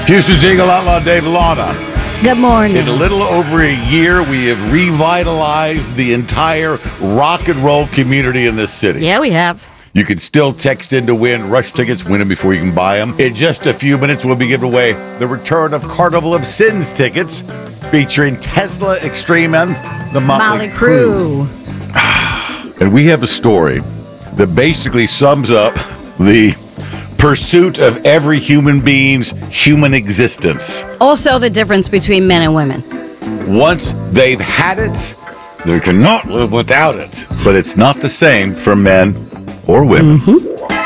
Houston's Eagle Outlaw Dave Lana. Good morning. In a little over a year, we have revitalized the entire rock and roll community in this city. Yeah, we have. You can still text in to win Rush tickets, win them before you can buy them. In just a few minutes, we'll be giving away the return of Carnival of Sins tickets featuring Tesla Extreme and the Motley Crue. And we have a story that basically sums up the pursuit of every human being's human existence. Also, the difference between men and women. Once they've had it, they cannot live without it. But it's not the same for men or women. Mm-hmm.